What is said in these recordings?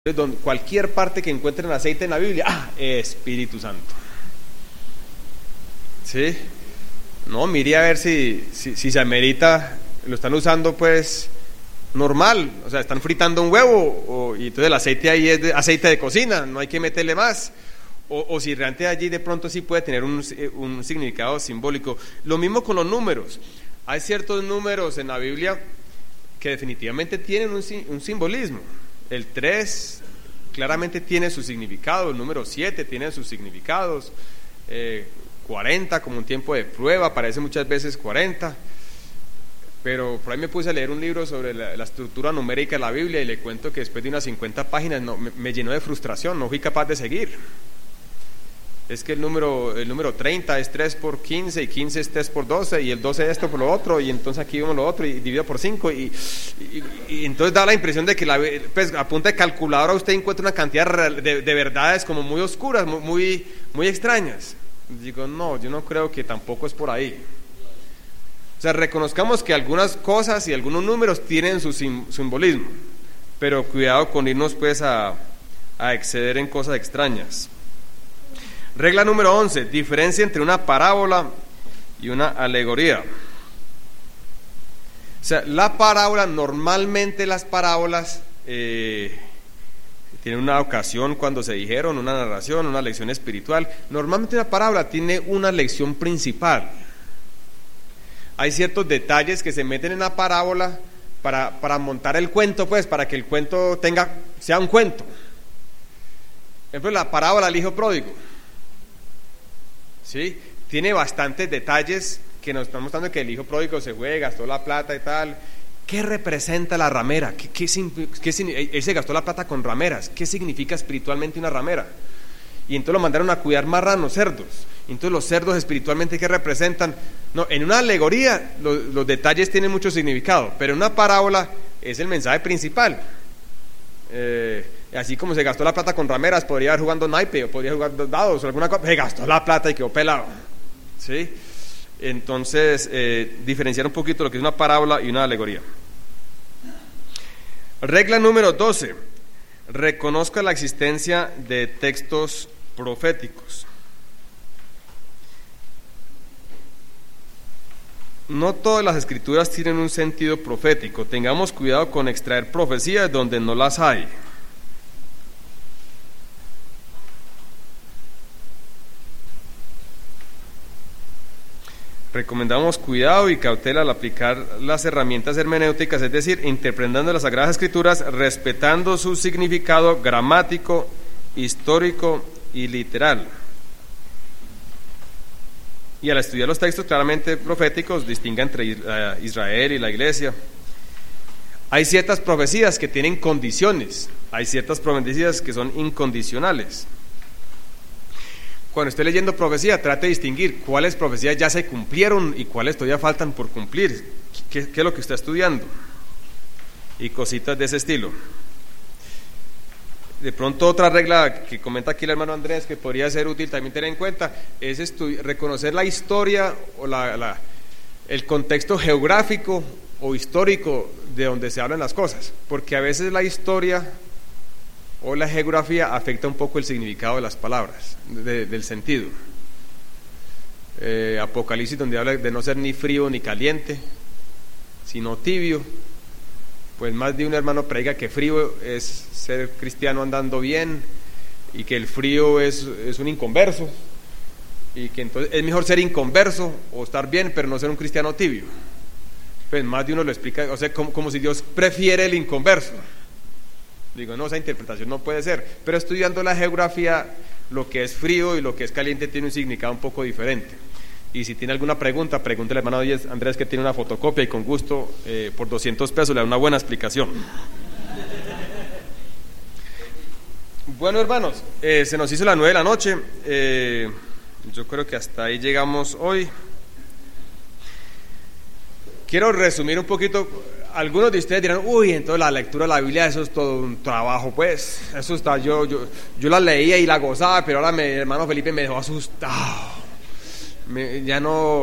Cualquier parte que encuentren aceite en la Biblia, Espíritu Santo. ¿Sí? No, mire a ver si se amerita, lo están usando pues normal, o sea, están fritando un huevo y entonces el aceite ahí es aceite de cocina, no hay que meterle más. O si realmente allí de pronto sí puede tener un significado simbólico. Lo mismo con los números. Hay ciertos números en la Biblia que definitivamente tienen un simbolismo. El 3 claramente tiene su significado, el número 7 tiene sus significados, 40 como un tiempo de prueba, aparece muchas veces 40, pero por ahí me puse a leer un libro sobre la estructura numérica de la Biblia y le cuento que después de unas 50 páginas me llenó de frustración, no fui capaz de seguir. Es que el número 30 es 3 por 15 y 15 es 3 por 12 y el 12 es esto por lo otro y entonces aquí vemos lo otro y dividido por 5 y entonces da la impresión de que pues, a punta de calculadora usted encuentra una cantidad de verdades como muy oscuras, muy extrañas. Digo, no, yo no creo que tampoco es por ahí. O sea, reconozcamos que algunas cosas y algunos números tienen su simbolismo, pero cuidado con irnos pues a exceder en cosas extrañas. Regla número 11, diferencia entre una parábola y una alegoría. O sea, la parábola, normalmente las parábolas tienen una ocasión cuando se dijeron, una narración, una lección espiritual. Normalmente una parábola tiene una lección principal. Hay ciertos detalles que se meten en la parábola para montar el cuento, pues, para que el cuento sea un cuento. Por ejemplo, la parábola del hijo pródigo. ¿Sí? Tiene bastantes detalles que nos están mostrando que el hijo pródigo se fue, gastó la plata y tal. ¿Qué representa la ramera? Él se gastó la plata con rameras. ¿Qué significa espiritualmente una ramera? Y entonces lo mandaron a cuidar marranos, cerdos. Y entonces los cerdos espiritualmente, ¿qué representan? No, en una alegoría los detalles tienen mucho significado, pero en una parábola es el mensaje principal. Así como se gastó la plata con rameras, podría haber jugando naipe o podría jugar dados o alguna cosa, se gastó la plata y quedó pelado. ¿Sí? Entonces, diferenciar un poquito lo que es una parábola y una alegoría. Regla número 12. Reconozca la existencia de textos proféticos. No todas las escrituras tienen un sentido profético. Tengamos cuidado con extraer profecías donde no las hay. Recomendamos cuidado y cautela al aplicar las herramientas hermenéuticas, es decir, interpretando las Sagradas Escrituras, respetando su significado gramático, histórico y literal. Y al estudiar los textos claramente proféticos, distinga entre Israel y la Iglesia. Hay ciertas profecías que tienen condiciones, hay ciertas profecías que son incondicionales. Cuando esté leyendo profecía, trate de distinguir cuáles profecías ya se cumplieron y cuáles todavía faltan por cumplir. ¿Qué es lo que está estudiando? Y cositas de ese estilo. De pronto otra regla que comenta aquí el hermano Andrés que podría ser útil también tener en cuenta es reconocer la historia o el contexto geográfico o histórico de donde se hablan las cosas, porque a veces la historia o la geografía afecta un poco el significado de las palabras, del sentido. Apocalipsis, donde habla de no ser ni frío ni caliente, sino tibio, pues más de un hermano predica que frío es ser cristiano andando bien y que el frío es un inconverso y que entonces es mejor ser inconverso o estar bien pero no ser un cristiano tibio. Pues más de uno lo explica, o sea, como si Dios prefiere el inconverso. Digo, no, esa interpretación no puede ser, pero estudiando la geografía, lo que es frío y lo que es caliente tiene un significado un poco diferente. Y si tiene alguna pregunta, pregúntele al hermano Andrés que tiene una fotocopia y con gusto, por 200 pesos le da una buena explicación. Bueno, hermanos, se nos hizo las 9 de la noche, yo creo que hasta ahí llegamos hoy. Quiero resumir un poquito. Algunos de ustedes dirán, uy, entonces la lectura de la Biblia, eso es todo un trabajo, pues, eso está, yo la leía y la gozaba, pero ahora mi hermano Felipe me dejó asustado, ya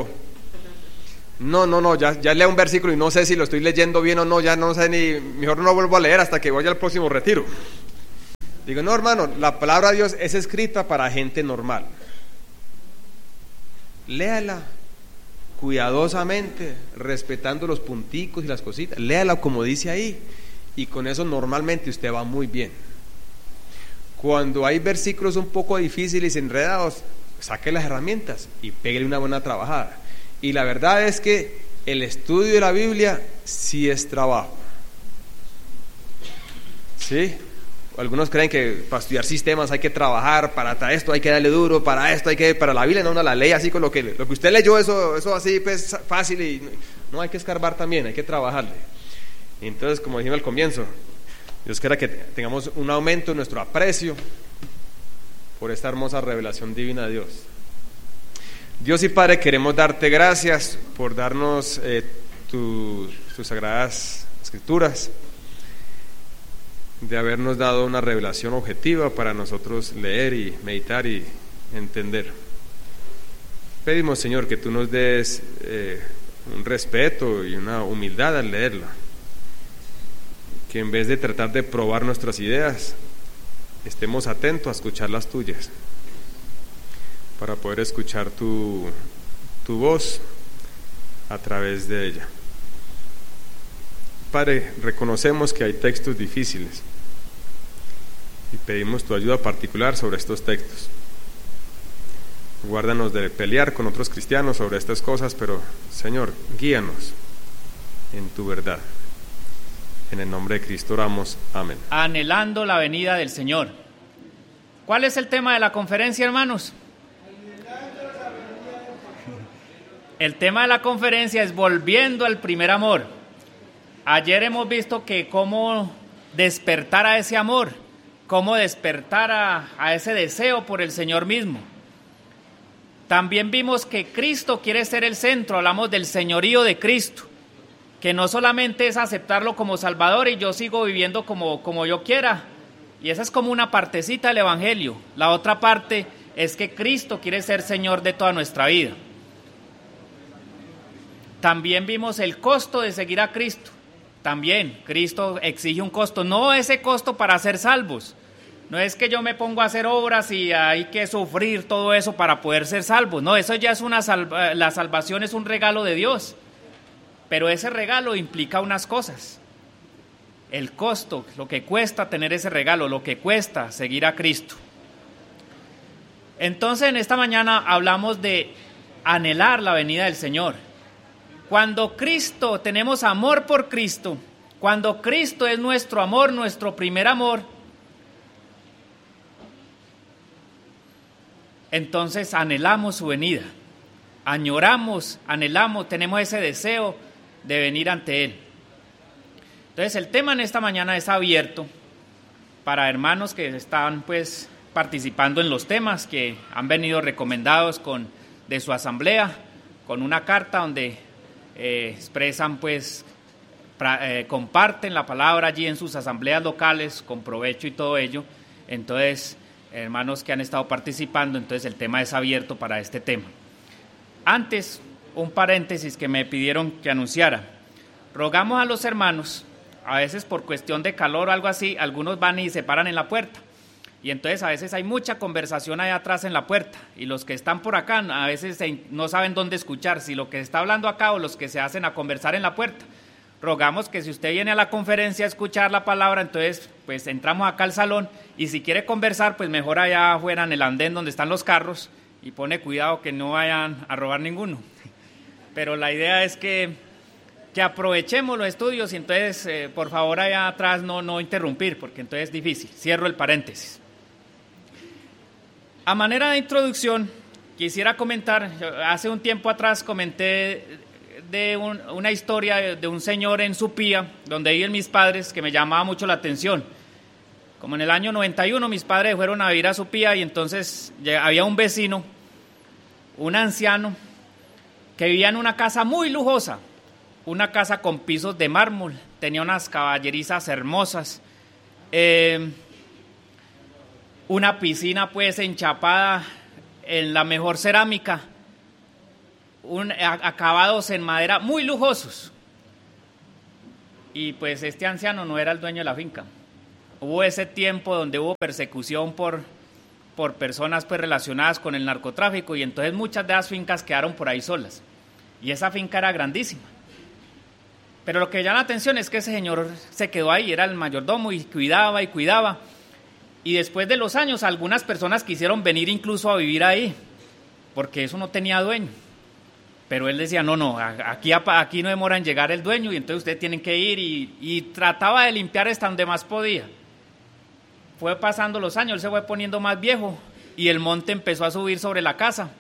ya leo un versículo y no sé si lo estoy leyendo bien o no, ya no sé mejor no vuelvo a leer hasta que vaya al próximo retiro. Digo, no, hermano, la palabra de Dios es escrita para gente normal. Léala cuidadosamente, respetando los punticos y las cositas. Léala como dice ahí, y con eso normalmente usted va muy bien. Cuando hay versículos un poco difíciles y enredados, saque las herramientas y pégale una buena trabajada. Y la verdad es que el estudio de la Biblia sí es trabajo. ¿Sí? Algunos creen que para estudiar sistemas hay que trabajar, para esto hay que darle duro, para esto hay que, para la Biblia no, la ley así con lo que usted leyó, eso así pues fácil, y no, hay que escarbar también, hay que trabajarle. Y entonces, como dijimos al comienzo, Dios quiera que tengamos un aumento en nuestro aprecio por esta hermosa revelación divina de Dios. Dios y Padre, queremos darte gracias por darnos tus sagradas escrituras, de habernos dado una revelación objetiva para nosotros leer y meditar y entender. Pedimos, Señor, que tú nos des un respeto y una humildad al leerla, que en vez de tratar de probar nuestras ideas, estemos atentos a escuchar las tuyas, para poder escuchar tu voz a través de ella. Padre, reconocemos que hay textos difíciles y pedimos tu ayuda particular sobre estos textos. Guárdanos de pelear con otros cristianos sobre estas cosas, pero Señor, guíanos en tu verdad. En el nombre de Cristo oramos, amén. Anhelando la venida del Señor. ¿Cuál es el tema de la conferencia, hermanos? El tema de la conferencia es volviendo al primer amor. Ayer hemos visto que cómo despertar a ese amor, cómo despertar a ese deseo por el Señor mismo. También vimos que Cristo quiere ser el centro, hablamos del señorío de Cristo, que no solamente es aceptarlo como Salvador y yo sigo viviendo como yo quiera, y esa es como una partecita del Evangelio. La otra parte es que Cristo quiere ser Señor de toda nuestra vida. También vimos el costo de seguir a Cristo. También Cristo exige un costo, no ese costo para ser salvos. No es que yo me pongo a hacer obras y hay que sufrir todo eso para poder ser salvos. No, eso ya es la salvación es un regalo de Dios. Pero ese regalo implica unas cosas. El costo, lo que cuesta tener ese regalo, lo que cuesta seguir a Cristo. Entonces en esta mañana hablamos de anhelar la venida del Señor. Cuando Cristo, tenemos amor por Cristo, cuando Cristo es nuestro amor, nuestro primer amor, entonces anhelamos su venida, añoramos, anhelamos, tenemos ese deseo de venir ante Él. Entonces el tema en esta mañana es abierto para hermanos que están pues participando en los temas que han venido recomendados de su asamblea, con una carta donde expresan pues, comparten la palabra allí en sus asambleas locales con provecho y todo ello. Entonces, hermanos que han estado participando, entonces el tema es abierto para este tema. Antes, un paréntesis que me pidieron que anunciara. Rogamos a los hermanos, a veces por cuestión de calor o algo así, algunos van y se paran en la puerta. Y entonces a veces hay mucha conversación allá atrás en la puerta y los que están por acá a veces no saben dónde escuchar, si lo que está hablando acá o los que se hacen a conversar en la puerta. Rogamos que si usted viene a la conferencia a escuchar la palabra, entonces pues entramos acá al salón y si quiere conversar, pues mejor allá afuera en el andén donde están los carros y pone cuidado que no vayan a robar ninguno. Pero la idea es que aprovechemos los estudios y entonces por favor allá atrás no interrumpir porque entonces es difícil. Cierro el paréntesis. A manera de introducción, quisiera comentar, hace un tiempo atrás comenté de una historia de un señor en Supía, donde viven mis padres, que me llamaba mucho la atención. Como en el año 91 mis padres fueron a vivir a Supía y entonces había un vecino, un anciano, que vivía en una casa muy lujosa, una casa con pisos de mármol, tenía unas caballerizas hermosas, una piscina pues enchapada en la mejor cerámica, acabados en madera muy lujosos. Y pues este anciano no era el dueño de la finca, hubo ese tiempo donde hubo persecución por personas pues relacionadas con el narcotráfico, y entonces muchas de las fincas quedaron por ahí solas, y esa finca era grandísima. Pero lo que llama la atención es que ese señor se quedó ahí, era el mayordomo y cuidaba, y después de los años algunas personas quisieron venir incluso a vivir ahí, porque eso no tenía dueño. Pero él decía, no, aquí no demora en llegar el dueño, y entonces ustedes tienen que ir, y trataba de limpiar hasta donde más podía. Fue pasando los años, él se fue poniendo más viejo, y el monte empezó a subir sobre la casa,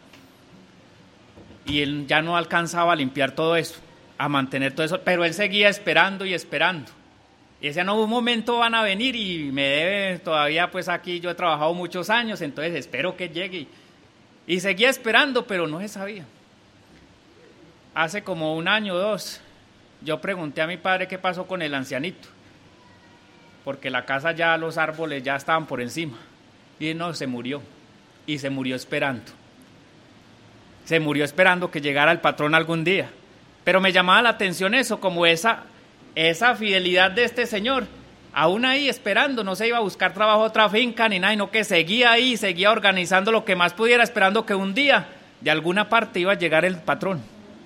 y él ya no alcanzaba a limpiar todo eso, a mantener todo eso, pero él seguía esperando y esperando. Y decía, no, un momento van a venir y me debe todavía, pues aquí yo he trabajado muchos años, entonces espero que llegue. Y seguía esperando, pero no se sabía. Hace como 1 año o 2, yo pregunté a mi padre qué pasó con el ancianito, porque la casa ya, los árboles ya estaban por encima. Y no, se murió, y se murió esperando. Se murió esperando que llegara el patrón algún día. Pero me llamaba la atención eso, como esa fidelidad de este señor, aún ahí esperando, no se iba a buscar trabajo a otra finca ni nada, sino que seguía ahí, seguía organizando lo que más pudiera, esperando que un día de alguna parte iba a llegar el patrón.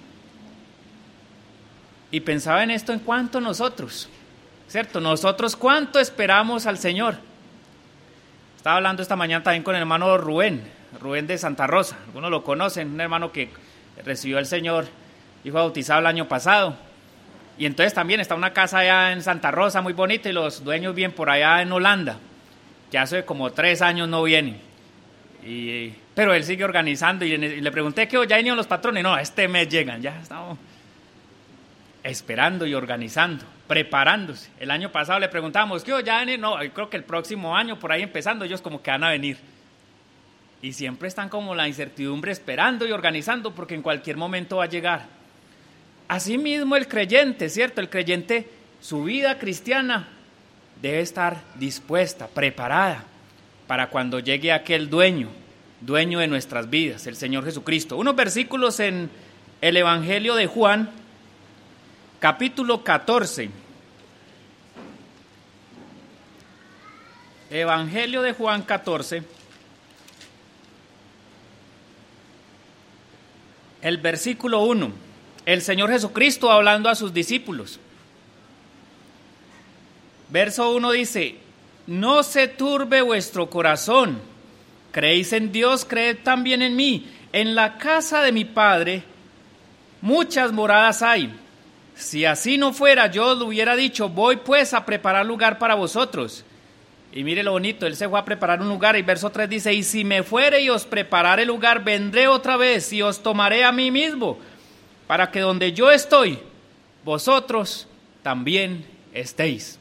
Y pensaba en esto en cuanto nosotros, ¿cierto? Nosotros cuánto esperamos al Señor. Estaba hablando esta mañana también con el hermano Rubén de Santa Rosa, algunos lo conocen, un hermano que recibió al Señor y fue bautizado el año pasado. Y entonces también está una casa allá en Santa Rosa muy bonita, y los dueños viven por allá en Holanda, que hace como 3 años no vienen. Pero él sigue organizando, y le pregunté que ya vinieron los patrones. No, este mes llegan, ya estamos esperando y organizando, preparándose. El año pasado le preguntábamos, ¿qué ya vienen? No, yo creo que el próximo año, por ahí empezando, ellos como que van a venir. Y siempre están como la incertidumbre, esperando y organizando, porque en cualquier momento va a llegar. Asimismo el creyente, ¿cierto? El creyente, su vida cristiana debe estar dispuesta, preparada, para cuando llegue aquel dueño de nuestras vidas, el Señor Jesucristo. Unos versículos en el Evangelio de Juan, capítulo 14. Evangelio de Juan 14. El versículo 1. El Señor Jesucristo hablando a sus discípulos. Verso 1 dice, no se turbe vuestro corazón, creéis en Dios, creed también en mí. En la casa de mi Padre muchas moradas hay. Si así no fuera, yo os lo hubiera dicho, voy pues a preparar lugar para vosotros. Y mire lo bonito, él se fue a preparar un lugar, y verso 3 dice, y si me fuere y os preparare lugar, vendré otra vez y os tomaré a mí mismo, para que donde yo estoy, vosotros también estéis.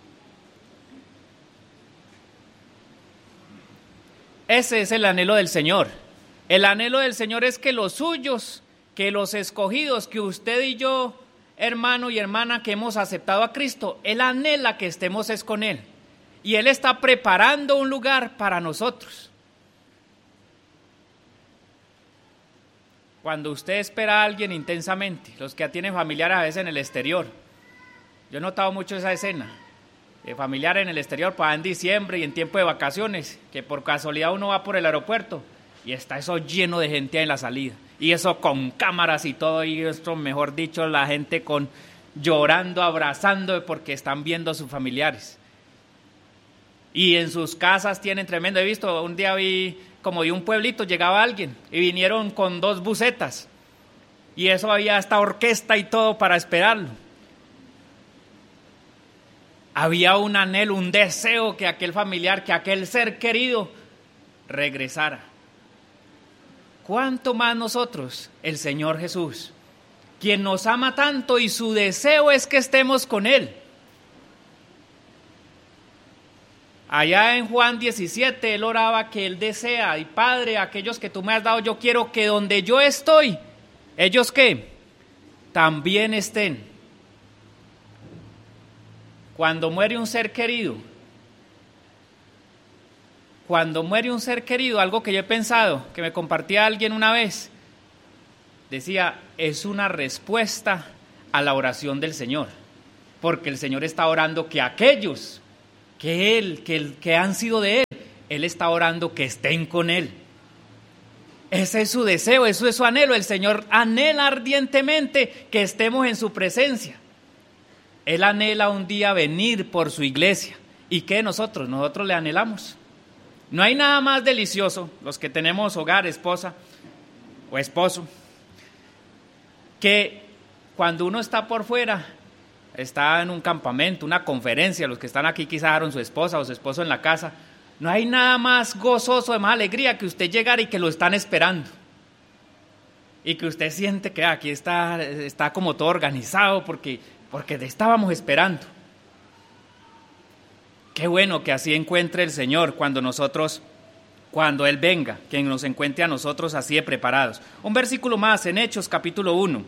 Ese es el anhelo del Señor. El anhelo del Señor es que los suyos, que los escogidos, que usted y yo, hermano y hermana, que hemos aceptado a Cristo, Él anhela que estemos es con Él. Y Él está preparando un lugar para nosotros. Cuando usted espera a alguien intensamente, los que tienen familiares a veces en el exterior, yo he notado mucho esa escena, de familiares en el exterior, para en diciembre y en tiempo de vacaciones, que por casualidad uno va por el aeropuerto y está eso lleno de gente en la salida, y eso con cámaras y todo, y esto, mejor dicho, la gente llorando, abrazando, porque están viendo a sus familiares. Y en sus casas tienen tremendo. He visto, un día vi como de un pueblito, llegaba alguien y vinieron con 2 busetas, y eso había hasta orquesta y todo para esperarlo. Había un anhelo, un deseo que aquel familiar, que aquel ser querido regresara. ¿Cuánto más nosotros? El Señor Jesús, quien nos ama tanto, y su deseo es que estemos con Él. Allá en Juan 17, Él oraba que Él desea, y Padre, aquellos que tú me has dado, yo quiero que donde yo estoy, ¿ellos qué? También estén. Cuando muere un ser querido, algo que yo he pensado, que me compartía alguien una vez, decía, es una respuesta a la oración del Señor, porque el Señor está orando que aquellos que han sido de Él, Él está orando que estén con Él. Ese es su deseo, eso es su anhelo. El Señor anhela ardientemente que estemos en su presencia. Él anhela un día venir por su iglesia. ¿Y qué nosotros? Nosotros le anhelamos. No hay nada más delicioso, los que tenemos hogar, esposa o esposo, que cuando uno está por fuera, está en un campamento, una conferencia, los que están aquí quizás dejaron su esposa o su esposo en la casa, no hay nada más gozoso, de más alegría que usted llegar y que lo están esperando. Y que usted siente que aquí está como todo organizado porque te estábamos esperando. Qué bueno que así encuentre el Señor cuando Él venga, que nos encuentre a nosotros así de preparados. Un versículo más en Hechos capítulo 1.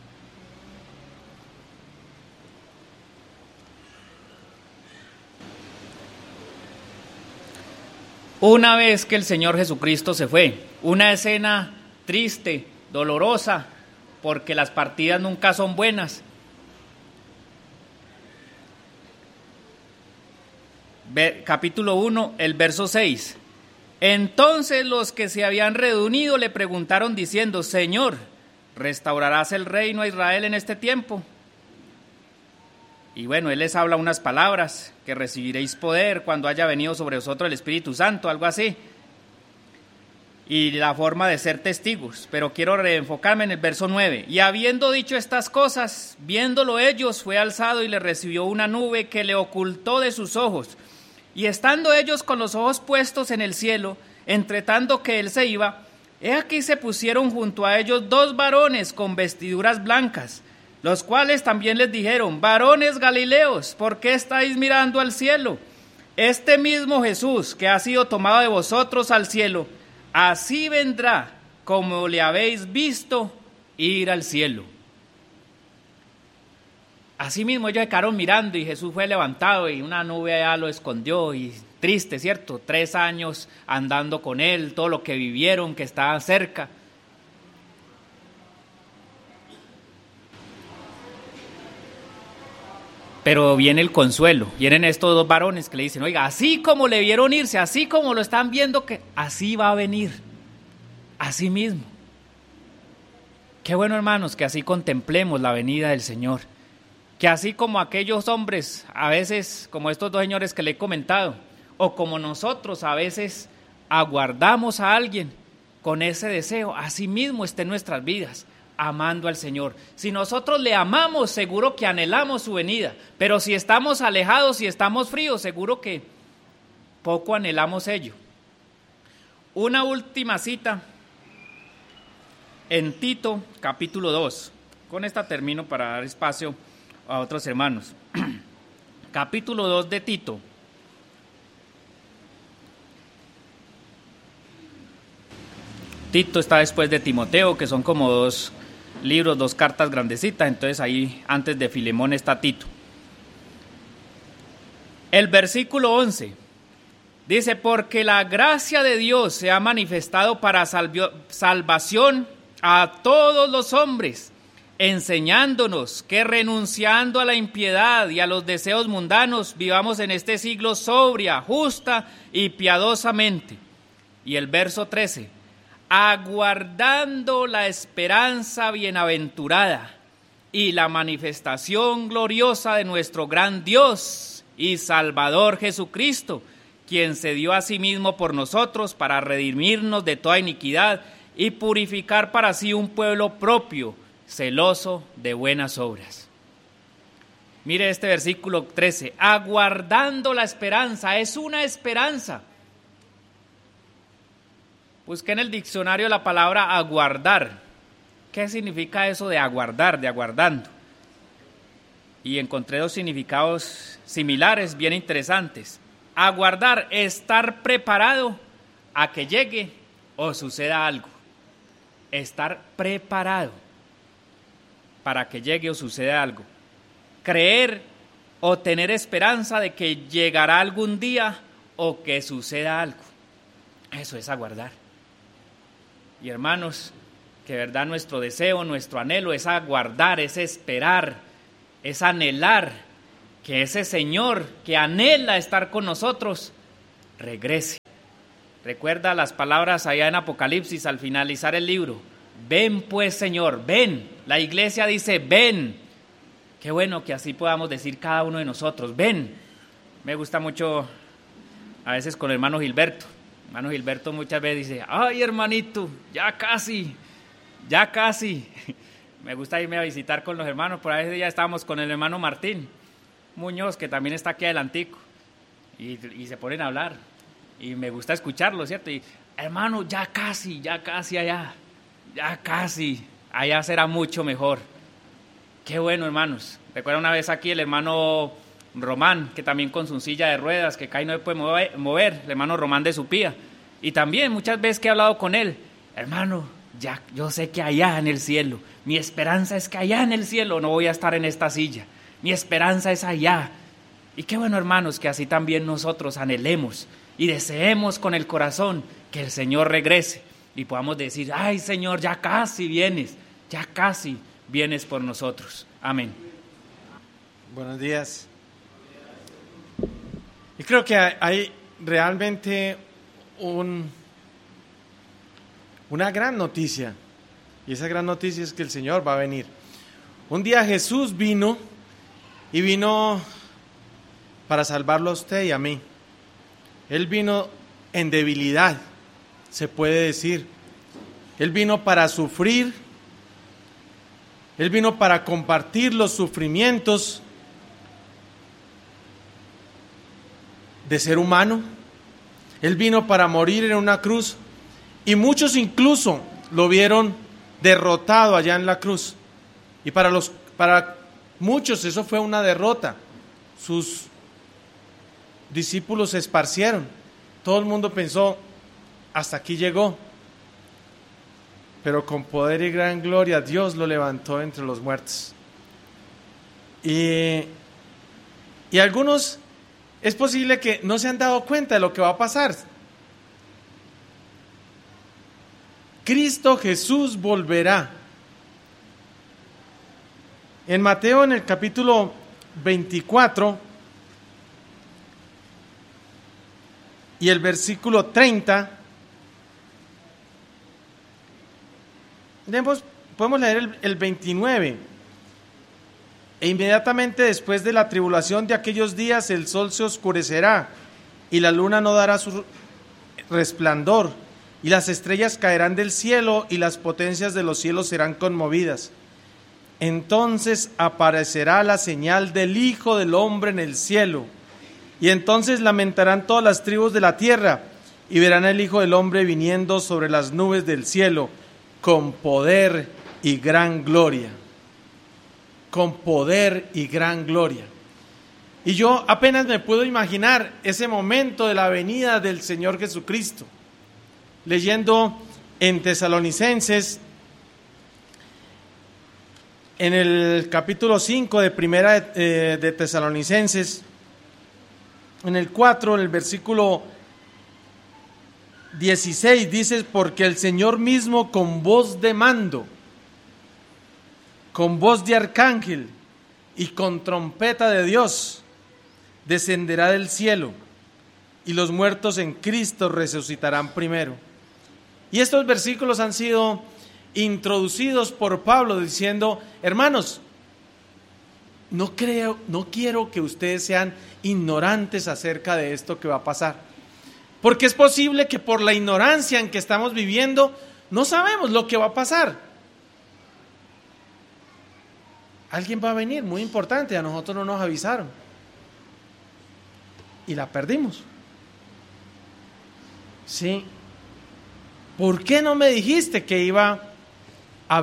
Una vez que el Señor Jesucristo se fue, una escena triste, dolorosa, porque las partidas nunca son buenas. Capítulo 1, el verso 6. Entonces los que se habían reunido le preguntaron diciendo: Señor, ¿restaurarás el reino a Israel en este tiempo? Y bueno, Él les habla unas palabras, que recibiréis poder cuando haya venido sobre vosotros el Espíritu Santo, algo así. Y la forma de ser testigos. Pero quiero reenfocarme en el verso 9. Y habiendo dicho estas cosas, viéndolo ellos, fue alzado y le recibió una nube que le ocultó de sus ojos. Y estando ellos con los ojos puestos en el cielo, entre tanto que Él se iba, he aquí se pusieron junto a ellos 2 varones con vestiduras blancas, los cuales también les dijeron: varones Galileos, ¿por qué estáis mirando al cielo? Este mismo Jesús que ha sido tomado de vosotros al cielo, así vendrá como le habéis visto ir al cielo. Así mismo ellos se quedaron mirando y Jesús fue levantado y una nube allá lo escondió. Y triste, ¿cierto? 3 años andando con Él, todo lo que vivieron, que estaban cerca. Pero viene el consuelo, vienen estos 2 varones que le dicen: oiga, así como le vieron irse, así como lo están viendo, que así va a venir, así mismo. Qué bueno, hermanos, que así contemplemos la venida del Señor, que así como aquellos hombres, a veces como estos 2 señores que le he comentado, o como nosotros a veces aguardamos a alguien con ese deseo, así mismo esté en nuestras vidas, amando al Señor. Si nosotros le amamos, seguro que anhelamos su venida, pero si estamos alejados, si estamos fríos, seguro que poco anhelamos ello. Una última cita en Tito capítulo 2, con esta termino para dar espacio a otros hermanos. Capítulo 2 de Tito. Tito está después de Timoteo, que son como 2 libros, 2 cartas grandecitas, entonces ahí antes de Filemón está Tito. El versículo 11 dice: porque la gracia de Dios se ha manifestado para salvación a todos los hombres, enseñándonos que renunciando a la impiedad y a los deseos mundanos, vivamos en este siglo sobria, justa y piadosamente. Y el verso 13: aguardando la esperanza bienaventurada y la manifestación gloriosa de nuestro gran Dios y Salvador Jesucristo, quien se dio a sí mismo por nosotros para redimirnos de toda iniquidad y purificar para sí un pueblo propio, celoso de buenas obras. Mire este versículo 13, aguardando la esperanza, es una esperanza. Busqué en el diccionario la palabra aguardar. ¿Qué significa eso de aguardar, de aguardando? Y encontré 2 significados similares, bien interesantes. Aguardar, estar preparado a que llegue o suceda algo. Estar preparado para que llegue o suceda algo. Creer o tener esperanza de que llegará algún día o que suceda algo. Eso es aguardar. Y hermanos, que de verdad nuestro deseo, nuestro anhelo es aguardar, es esperar, es anhelar que ese Señor que anhela estar con nosotros, regrese. Recuerda las palabras allá en Apocalipsis al finalizar el libro. Ven pues, Señor, ven. La iglesia dice, ven. Qué bueno que así podamos decir cada uno de nosotros, ven. Me gusta mucho a veces con el hermano Gilberto. Hermano Gilberto muchas veces dice, ay hermanito, ya casi. Me gusta irme a visitar con los hermanos. Por ahí ya estábamos con el hermano Martín Muñoz, que también está aquí adelantico. Y se ponen a hablar. Y me gusta escucharlo, ¿cierto? Y hermano, ya casi allá. Ya casi. Allá será mucho mejor. Qué bueno, hermanos. Recuerda una vez aquí el hermano Román, que también con su silla de ruedas, que cae no se puede mover, el hermano Román de Supía. Y también muchas veces que he hablado con él, hermano, ya yo sé que allá en el cielo, mi esperanza es que allá en el cielo no voy a estar en esta silla. Mi esperanza es allá. Y qué bueno, hermanos, que así también nosotros anhelemos y deseemos con el corazón que el Señor regrese y podamos decir, ay Señor, ya casi vienes por nosotros. Amén. Buenos días. Y creo que hay realmente una gran noticia, y esa gran noticia es que el Señor va a venir. Un día Jesús vino para salvarlo a usted y a mí. Él vino en debilidad, se puede decir. Él vino para sufrir. Él vino para compartir los sufrimientos de ser humano. Él vino para morir en una cruz. Y muchos incluso lo vieron derrotado allá en la cruz. Y para muchos eso fue una derrota. Sus discípulos se esparcieron. Todo el mundo pensó, hasta aquí llegó. Pero con poder y gran gloria Dios lo levantó entre los muertos. Y algunos es posible que no se han dado cuenta de lo que va a pasar. Cristo Jesús volverá. En Mateo, en el capítulo 24 y el versículo 30, podemos leer el 29. E inmediatamente después de la tribulación de aquellos días el sol se oscurecerá y la luna no dará su resplandor y las estrellas caerán del cielo y las potencias de los cielos serán conmovidas. Entonces aparecerá la señal del Hijo del Hombre en el cielo y entonces lamentarán todas las tribus de la tierra y verán al Hijo del Hombre viniendo sobre las nubes del cielo con poder y gran gloria. Con poder y gran gloria. Y yo apenas me puedo imaginar ese momento de la venida del Señor Jesucristo. Leyendo en Tesalonicenses, en el capítulo 5 de primera de Tesalonicenses, en el 4, en el versículo 16, dice, porque el Señor mismo con voz de mando, con voz de arcángel y con trompeta de Dios, descenderá del cielo y los muertos en Cristo resucitarán primero. Y estos versículos han sido introducidos por Pablo diciendo, hermanos, no quiero que ustedes sean ignorantes acerca de esto que va a pasar. Porque es posible que por la ignorancia en que estamos viviendo no sabemos lo que va a pasar. Alguien va a venir muy importante, a nosotros no nos avisaron y la perdimos. Sí. ¿Por qué no me dijiste que iba a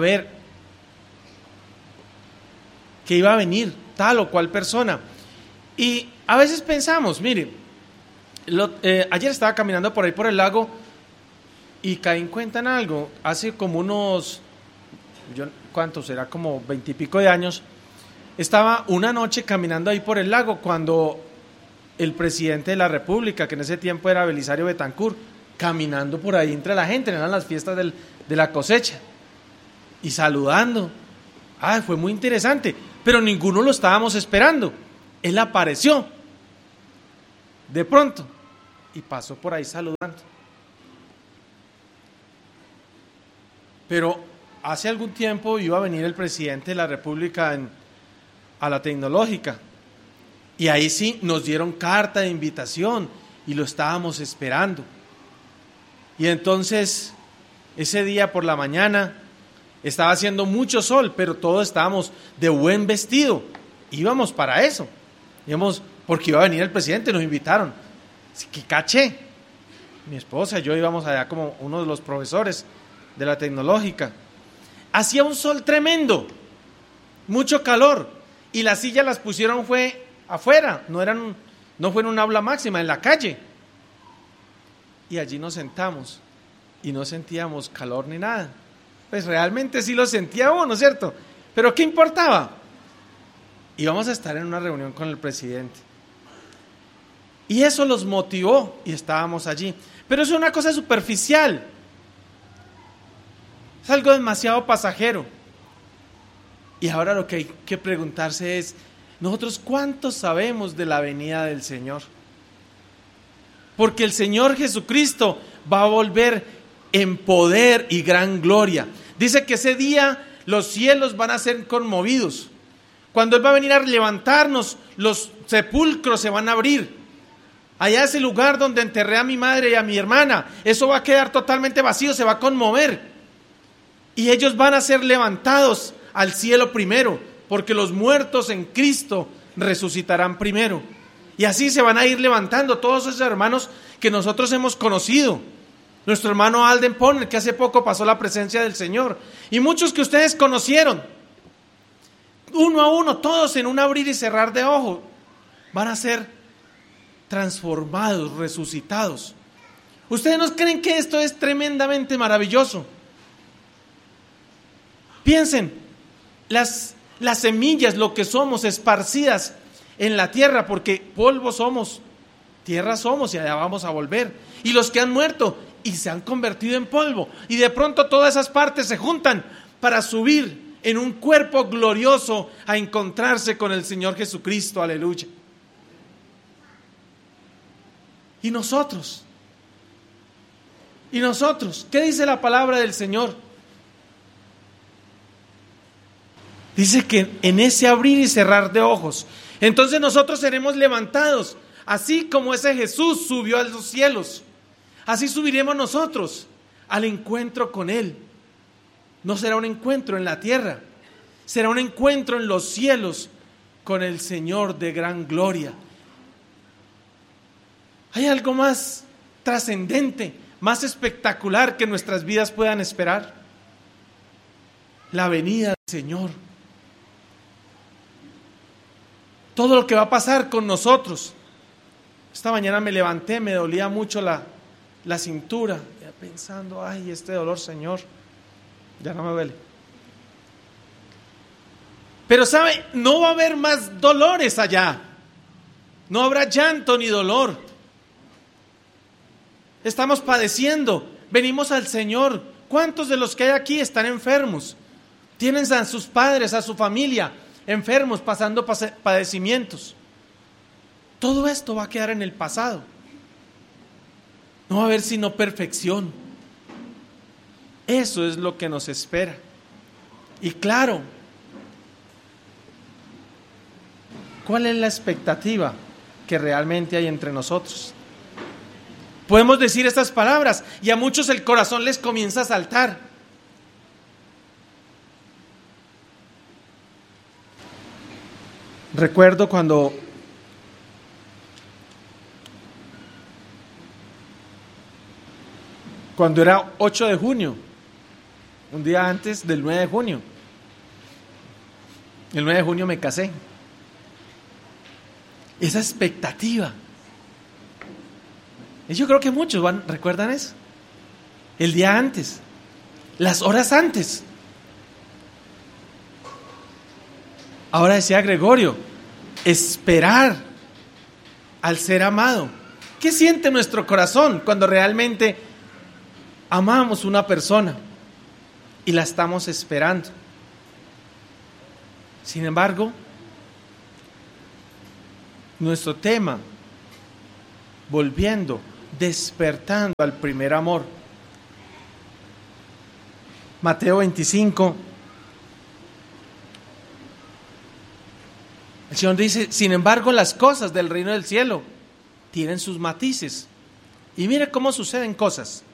venir tal o cual persona? Y a veces pensamos, mire, ayer estaba caminando por ahí por el lago y caí en cuenta en algo. Hace como unos, ¿cuánto será? Como 20 y pico de años. Estaba una noche caminando ahí por el lago cuando el presidente de la República, que en ese tiempo era Belisario Betancur, caminando por ahí entre la gente, eran las fiestas de la cosecha, y saludando. Fue muy interesante, pero ninguno lo estábamos esperando. Él apareció de pronto y pasó por ahí saludando. Pero hace algún tiempo iba a venir el presidente de la República a la Tecnológica, y ahí sí nos dieron carta de invitación y lo estábamos esperando. Y entonces ese día por la mañana estaba haciendo mucho sol, pero todos estábamos de buen vestido, íbamos para eso, íbamos porque iba a venir el presidente, nos invitaron. Así que caché, mi esposa y yo íbamos allá como uno de los profesores de la Tecnológica. Hacía un sol tremendo, mucho calor, y las sillas las pusieron fue afuera, no fue en un aula máxima, en la calle. Y allí nos sentamos y no sentíamos calor ni nada. Pues realmente sí lo sentía uno, ¿cierto? Pero ¿qué importaba? Íbamos a estar en una reunión con el presidente. Y eso los motivó y estábamos allí. Pero es una cosa superficial. Es algo demasiado pasajero. Y ahora lo que hay que preguntarse es, nosotros ¿cuántos sabemos de la venida del Señor? Porque el Señor Jesucristo va a volver en poder y gran gloria. Dice que ese día los cielos van a ser conmovidos. Cuando Él va a venir a levantarnos, los sepulcros se van a abrir. Allá ese lugar donde enterré a mi madre y a mi hermana, eso va a quedar totalmente vacío, se va a conmover. Y ellos van a ser levantados al cielo primero, porque los muertos en Cristo resucitarán primero. Y así se van a ir levantando todos esos hermanos que nosotros hemos conocido. Nuestro hermano Alden Poner, que hace poco pasó la presencia del Señor. Y muchos que ustedes conocieron. Uno a uno, todos en un abrir y cerrar de ojos, van a ser transformados, resucitados. ¿Ustedes no creen que esto es tremendamente maravilloso? Piensen, las semillas, lo que somos, esparcidas en la tierra, porque polvo somos, tierra somos y allá vamos a volver. Y los que han muerto y se han convertido en polvo, y de pronto todas esas partes se juntan para subir en un cuerpo glorioso a encontrarse con el Señor Jesucristo, aleluya. ¿Y nosotros? ¿Qué dice la palabra del Señor? Dice que en ese abrir y cerrar de ojos, entonces nosotros seremos levantados, así como ese Jesús subió a los cielos, así subiremos nosotros al encuentro con Él. No será un encuentro en la tierra, será un encuentro en los cielos con el Señor de gran gloria. ¿Hay algo más trascendente, más espectacular que nuestras vidas puedan esperar? La venida del Señor. Todo lo que va a pasar con nosotros. Esta mañana me levanté, me dolía mucho la cintura, ya pensando, ay, este dolor, Señor, ya no me duele. Pero sabe, no va a haber más dolores allá. No habrá llanto ni dolor. Estamos padeciendo, venimos al Señor. ¿Cuántos de los que hay aquí están enfermos? Tienen a sus padres, a su familia enfermos, pasando padecimientos. Todo esto va a quedar en el pasado. No va a haber sino perfección. Eso es lo que nos espera. Y claro, ¿cuál es la expectativa que realmente hay entre nosotros? Podemos decir estas palabras y a muchos el corazón les comienza a saltar. Recuerdo cuando era 8 de junio, un día antes del 9 de junio. El 9 de junio me casé. Esa expectativa. Y yo creo que muchos recuerdan eso. El día antes, las horas antes. Ahora decía Gregorio, esperar al ser amado. ¿Qué siente nuestro corazón cuando realmente amamos una persona y la estamos esperando? Sin embargo, nuestro tema, volviendo, despertando al primer amor. Mateo 25. El Señor dice, sin embargo, las cosas del reino del cielo tienen sus matices. Y mire cómo suceden cosas.